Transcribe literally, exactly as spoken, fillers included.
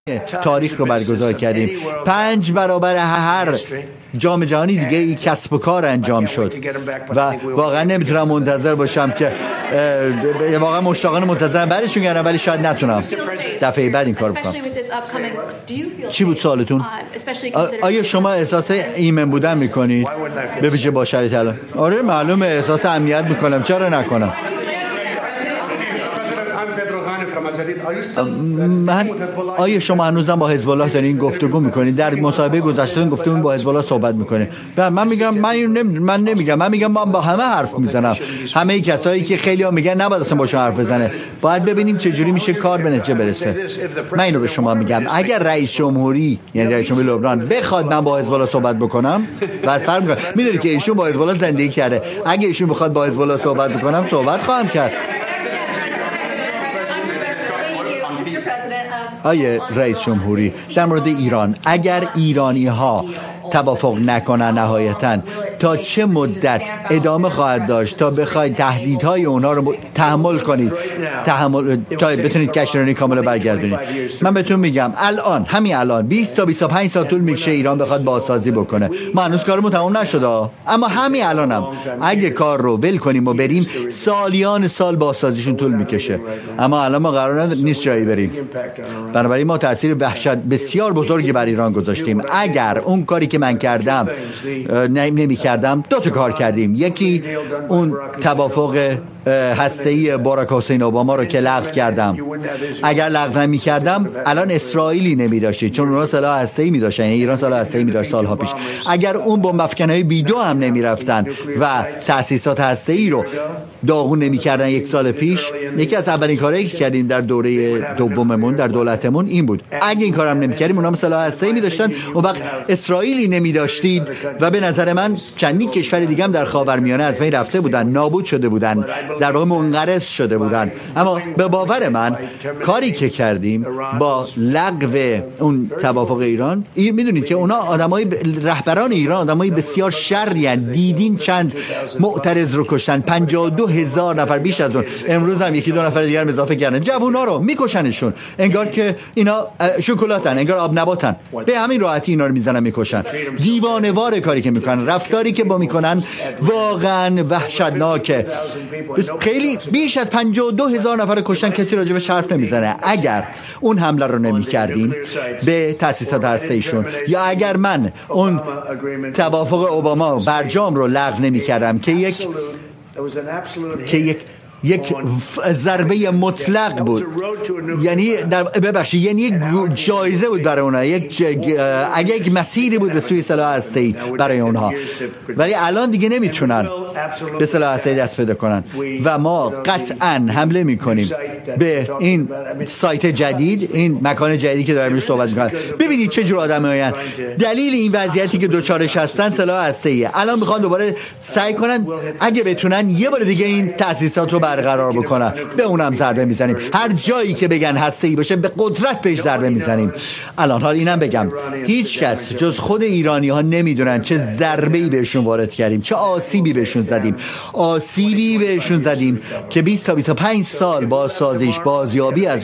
تاریخ رو برگزار کردیم. پنج برابر هر جام جهانی دیگه ای کسب و کار انجام شد و واقعا نمیتونم منتظر باشم که واقعا مشتاقانه منتظرم برشون گردم، ولی شاید نتونم دفعه بعد این کار بکنم. چی بود سوالتون؟ آیا شما احساس ایمن بودن میکنید به ویژه با شرایط الان؟ آره معلومه احساس امنیت میکنم، چرا نکنم. من آیا شما هنوزم با حزب الله دارین گفتگو میکنید؟ در مصاحبه گذشته گفتمون با حزب الله صحبت میکنید. من میگم من نمی... من نمیگم من میگم من با همه حرف میزنم. همه کسایی که خیلی‌ها میگن نباید اصلا باشون حرف بزنه، باید ببینیم چه جوری میشه کار به نتیجه برسه. من اینو به شما میگم، اگر رئیس جمهوری یعنی رئیس جمهوری لبنان بخواد من با حزب الله صحبت بکنم، بس فرق میکنه. میدونید که ایشون با حزب الله زندگی کرده، اگه ایشون بخواد با حزب الله صحبت بکنم صحبت خواهم کرد. آیه رئیس جمهوری، در مورد ایران، اگر ایرانی ها توافق نکنن نهایتاً تا چه مدت ادامه خواهد داشت تا بخواید تهدیدهای اونا رو تحمل کنید، تحمل تا بتونید کشتیرانی کامل برگردونید؟ من بهتون میگم الان همین الان بیست تا بیست و پنج سال طول میکشه ایران بخواد بازسازی بکنه. ما هنوز کارمون تمام نشده، اما همین الانم اگه کار رو ول کنیم و بریم سالیان سال بازسازیشون طول میکشه. اما الان ما قرار نیست جایی بریم، بنابراین ما تاثیر وحشت بسیار بزرگی بر ایران گذاشتیم. اگر اون کاری که من کردم نمی کردم، دو تا کار کردیم. یکی اون توافق هسته‌ای باراک حسین اوباما رو که لغو کردم. اگر لغو نمی کردم الان اسرائیلی نمی داشتید، چون اونها سلاح هسته‌ای می داشتن، یعنی ایران سلاح هسته‌ای می داشت سالها پیش. اگر اون بمب افکن‌های بی دو هم نمی رفتن و تأسیسات هسته‌ای رو داغون نمی کردن یک سال پیش، یکی از اولین کارهایی که کردیم در دوره دوممون در دولتمون این بود. اگه این کارم نمی کردیم اونها سلاح هسته‌ای می داشتن، اون وقت اسرائیلی نمی داشتید و به نظر من چندین کشور دیگه هم در خاورمیانه از بین رفته بودن، نابود شده بودن، در واقع منقرض شده بودن. اما به باور من کاری که کردیم با لغو اون توافق ایران، این میدونید که اونا آدمای رهبران ایران آدمای بسیار شری ان. دیدین چند معترض رو کشتن، پنجاه و دو هزار نفر، بیش از اون. امروز هم یکی دو نفر دیگر اضافه کردن. جوونا رو میکشنشون انگار که اینا شکلاتن، انگار آب نباتن. به همین راحتی اینا رو میزنن میکشن. دیوانه‌وار کاری که میکنن، رفتاری که با میکنن واقعا وحشتناکه. خیلی بیش از پنجاه و دو هزار نفر کشتن، کسی راجبش حرف نمیزنه. اگر اون حمله رو نمی کردیم به تأسیسات هسته‌ایشون، یا اگر من اون توافق اوباما برجام رو لغو نمی کردم که یک که یک یک ضربه مطلق بود، یعنی در ببخشید یعنی یک جایزه بود برای اونها، یک اگه یک مسیری بود به سوی سلاح هسته‌ای برای اونها، ولی الان دیگه نمیتونن به سلاح هسته‌ای دست پیدا کنن و ما قطعاً حمله میکنیم به این سایت جدید، این مکان جدیدی که داریم روش صحبت میکنن. ببینید چه جور آدمایین. دلیل این وضعیتی که دوچارش هستن سلاح هسته‌ایه. الان میخوان دوباره سعی کنن اگه بتونن یه بار دیگه این تأسیسات رو برقرار بکنن، به اونم ضربه میزنیم. هر جایی که بگن هسته‌ای باشه به قدرت بهش ضربه میزنیم. الان حال اینم بگم، هیچ کس جز خود ایرانی ها نمیدونن چه ضربه‌ای بهشون وارد کردیم، چه آسیبی بهشون زدیم. آسیبی بهشون زدیم که بیست تا بیست و پنج سال با سازش بازیابی از